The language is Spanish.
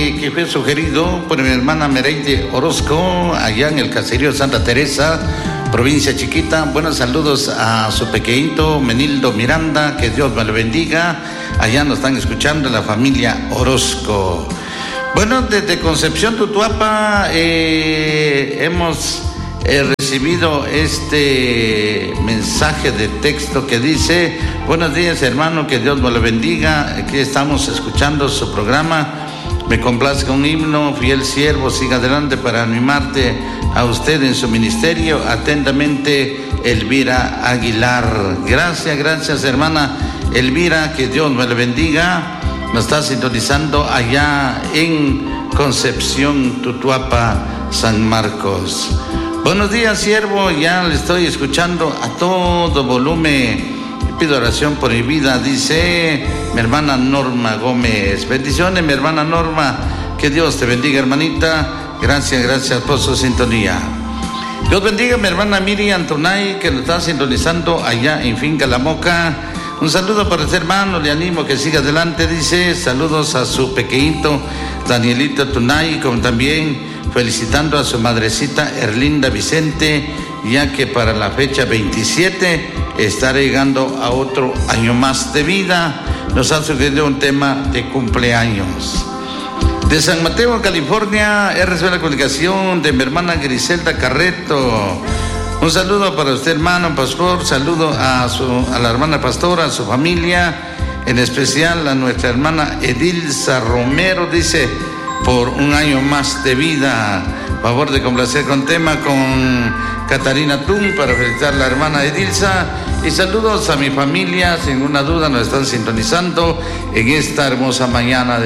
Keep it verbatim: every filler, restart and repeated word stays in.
mensaje que fue sugerido por mi hermana Mereide Orozco, allá en el caserío Santa Teresa, provincia chiquita. Buenos saludos a su pequeñito Menildo Miranda, que Dios me lo bendiga. Allá nos están escuchando la familia Orozco. Bueno, desde Concepción, Tutuapa, eh, hemos eh, recibido este mensaje de texto que dice: buenos días, hermano, que Dios me lo bendiga. Aquí estamos escuchando su programa. Me complazca un himno, fiel siervo, siga adelante para animarte a usted en su ministerio. Atentamente, Elvira Aguilar. Gracias, gracias, hermana Elvira, que Dios me lo bendiga. Nos está sintonizando allá en Concepción, Tutuapa, San Marcos. Buenos días, siervo, ya le estoy escuchando a todo volumen. Pido oración por mi vida, dice mi hermana Norma Gómez. Bendiciones, mi hermana Norma, que Dios te bendiga, hermanita. Gracias, gracias por su sintonía. Dios bendiga a mi hermana Miriam Tonay, que nos está sintonizando allá en Finca La Moca. Un saludo para este hermano, le animo que siga adelante, dice. Saludos a su pequeñito Danielito Tunay, como también felicitando a su madrecita Erlinda Vicente, ya que para la fecha veintisiete está llegando a otro año más de vida. Nos ha sugerido un tema de cumpleaños. De San Mateo, California, R C B La Comunicación, de mi hermana Griselda Carreto. Un saludo para usted, hermano pastor. Saludo a, su, a la hermana pastora, a su familia, en especial a nuestra hermana Edilza Romero, dice, por un año más de vida. Favor de complacer con tema con Catarina Tum para felicitar a la hermana Edilza. Y saludos a mi familia, sin ninguna duda nos están sintonizando en esta hermosa mañana de